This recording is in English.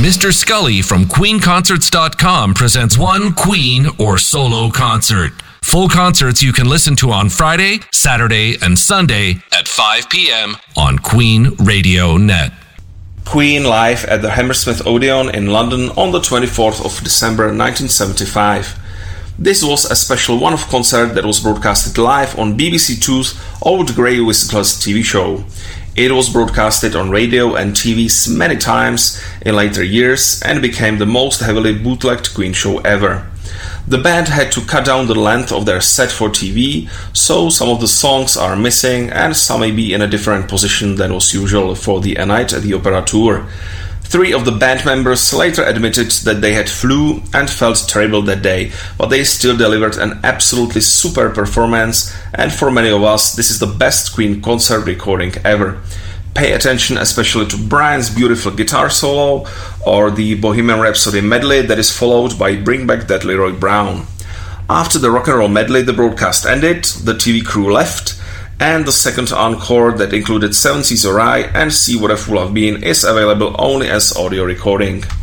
Mr. Scully from QueenConcerts.com presents one Queen or solo concert. Full concerts you can listen to on Friday, Saturday, and Sunday at 5 p.m. on Queen Radio Net. Queen live at the Hammersmith Odeon in London on the 24th of December 1975. This was a special one-off concert that was broadcasted live on BBC Two's Old Grey Whistlers TV show. It was broadcasted on radio and TV many times in later years and became the most heavily bootlegged Queen show ever. The band had to cut down the length of their set for TV, so some of the songs are missing and some may be in a different position than was usual for the A Night at the Opera tour. 3 of the band members later admitted that they had flu and felt terrible that day, but they still delivered an absolutely super performance, and for many of us this is the best Queen concert recording ever. Pay attention especially to Brian's beautiful guitar solo or the Bohemian Rhapsody medley that is followed by Bring Back That Leroy Brown. After the rock and roll medley, the broadcast ended, the TV crew left, and the second encore that included Seven Seas Awry and See What a Fool I've Been is available only as audio recording.